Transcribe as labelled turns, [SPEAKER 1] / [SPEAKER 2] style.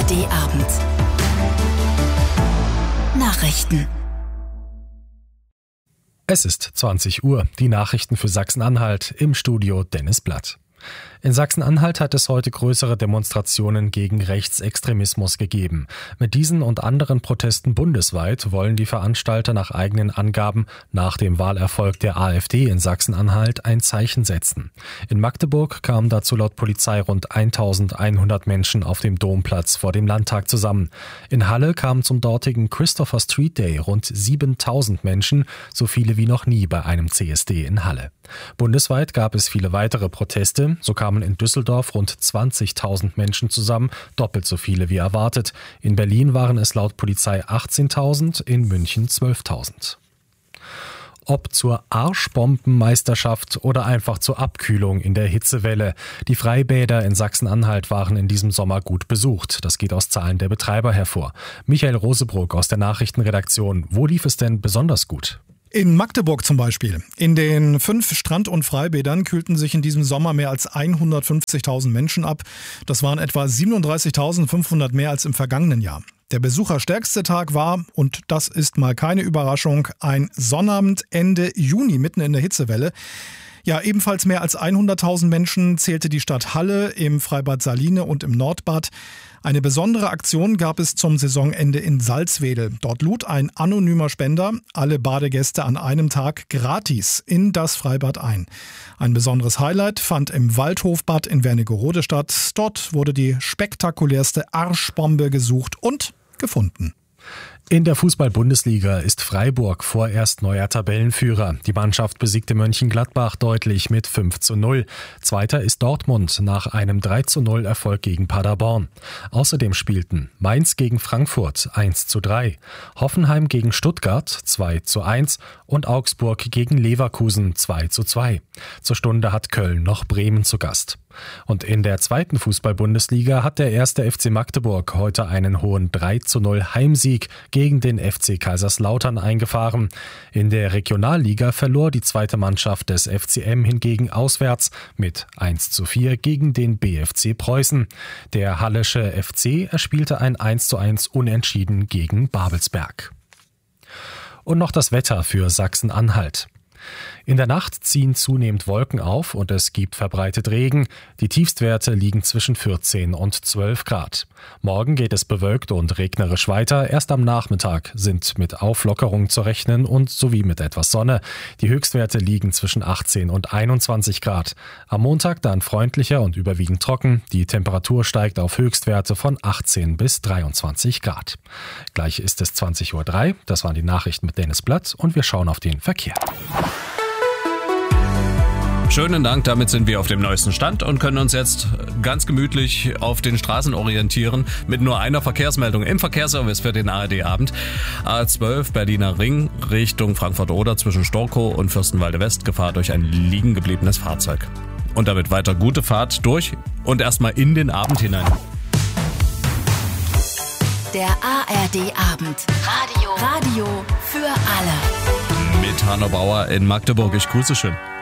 [SPEAKER 1] ARD-Abend. Nachrichten.
[SPEAKER 2] Es ist 20 Uhr. Die Nachrichten für Sachsen-Anhalt, im Studio Dennis Blatt. In Sachsen-Anhalt hat es heute größere Demonstrationen gegen Rechtsextremismus gegeben. Mit diesen und anderen Protesten bundesweit wollen die Veranstalter nach eigenen Angaben nach dem Wahlerfolg der AfD in Sachsen-Anhalt ein Zeichen setzen. In Magdeburg kamen dazu laut Polizei rund 1100 Menschen auf dem Domplatz vor dem Landtag zusammen. In Halle kamen zum dortigen Christopher Street Day rund 7000 Menschen, so viele wie noch nie bei einem CSD in Halle. Bundesweit gab es viele weitere Proteste. So kamen in Düsseldorf rund 20.000 Menschen zusammen, doppelt so viele wie erwartet. In Berlin waren es laut Polizei 18.000, in München 12.000. Ob zur Arschbombenmeisterschaft oder einfach zur Abkühlung in der Hitzewelle. Die Freibäder in Sachsen-Anhalt waren in diesem Sommer gut besucht. Das geht aus Zahlen der Betreiber hervor. Michael Rosebruck aus der Nachrichtenredaktion. Wo lief es denn besonders gut?
[SPEAKER 3] In Magdeburg zum Beispiel. In den 5 Strand- und Freibädern kühlten sich in diesem Sommer mehr als 150.000 Menschen ab. Das waren etwa 37.500 mehr als im vergangenen Jahr. Der besucherstärkste Tag war, und das ist mal keine Überraschung, ein Sonnabend Ende Juni mitten in der Hitzewelle. Ja, ebenfalls mehr als 100.000 Menschen zählte die Stadt Halle im Freibad Saline und im Nordbad. Eine besondere Aktion gab es zum Saisonende in Salzwedel. Dort lud ein anonymer Spender alle Badegäste an einem Tag gratis in das Freibad ein. Ein besonderes Highlight fand im Waldhofbad in Wernigerode statt. Dort wurde die spektakulärste Arschbombe gesucht und gefunden.
[SPEAKER 2] In der Fußball-Bundesliga ist Freiburg vorerst neuer Tabellenführer. Die Mannschaft besiegte Mönchengladbach deutlich mit 5:0. Zweiter ist Dortmund nach einem 3:0 Erfolg gegen Paderborn. Außerdem spielten Mainz gegen Frankfurt 1:3, Hoffenheim gegen Stuttgart 2:1 und Augsburg gegen Leverkusen 2:2. Zur Stunde hat Köln noch Bremen zu Gast. Und in der zweiten Fußball-Bundesliga hat der erste FC Magdeburg heute einen hohen 3:0 Heimsieg gegen den FC Kaiserslautern eingefahren. In der Regionalliga verlor die zweite Mannschaft des FCM hingegen auswärts mit 1:4 gegen den BFC Preußen. Der hallische FC erspielte ein 1:1 Unentschieden gegen Babelsberg. Und noch das Wetter für Sachsen-Anhalt. In der Nacht ziehen zunehmend Wolken auf und es gibt verbreitet Regen. Die Tiefstwerte liegen zwischen 14 und 12 Grad. Morgen geht es bewölkt und regnerisch weiter. Erst am Nachmittag sind mit Auflockerung zu rechnen und sowie mit etwas Sonne. Die Höchstwerte liegen zwischen 18 und 21 Grad. Am Montag dann freundlicher und überwiegend trocken. Die Temperatur steigt auf Höchstwerte von 18 bis 23 Grad. Gleich ist es 20:03 Uhr. Das waren die Nachrichten mit Dennis Blatt und wir schauen auf den Verkehr.
[SPEAKER 4] Schönen Dank, damit sind wir auf dem neuesten Stand und können uns jetzt ganz gemütlich auf den Straßen orientieren mit nur einer Verkehrsmeldung im Verkehrsservice für den ARD-Abend. A12 Berliner Ring Richtung Frankfurt-Oder zwischen Storkow und Fürstenwalde West, Gefahr durch ein liegen gebliebenes Fahrzeug. Und damit weiter gute Fahrt durch und erstmal in den Abend hinein.
[SPEAKER 1] Der ARD-Abend. Radio für alle.
[SPEAKER 4] Mit Hanno Bauer in Magdeburg. Ich grüße schön.